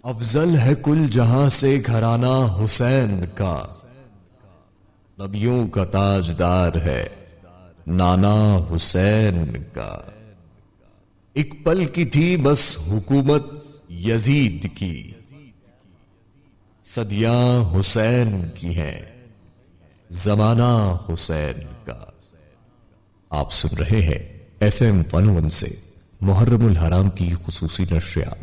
अफजल है कुल जहां से घराना हुसैन का, नबियों का ताजदार है नाना हुसैन का। एक पल की थी बस हुकूमत यजीद की, सदियां हुसैन की हैं जमाना हुसैन का। आप सुन रहे हैं FM 101 से मुहर्रमुल हराम की खुसूसी नशरियात।